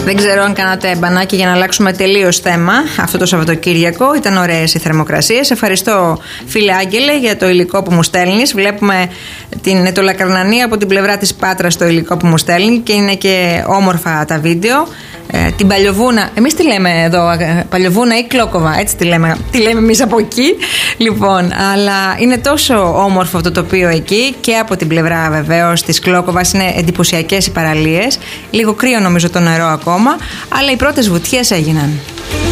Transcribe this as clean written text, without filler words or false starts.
Δεν ξέρω αν κάνατε μπανάκι για να αλλάξουμε τελείως θέμα αυτό το Σαββατοκύριακο. Ήταν ωραίες οι θερμοκρασίες. Ευχαριστώ, φίλε Άγγελε, για το υλικό που μου στέλνεις. Βλέπουμε το Λακαρνανία από την πλευρά της Πάτρας το υλικό που μου στέλνει και είναι και όμορφα τα βίντεο. Την Παλιοβούνα, εμείς τι λέμε εδώ, Παλιοβούνα ή Κλόκοβα, έτσι τη λέμε εμείς από εκεί. Λοιπόν, αλλά είναι τόσο όμορφο αυτό το τοπίο εκεί και από την πλευρά βεβαίως της Κλόκοβας. Είναι εντυπωσιακές οι παραλίες. Λίγο κρύο νομίζω το νερό ακόμα, αλλά οι πρώτες βουτιές έγιναν.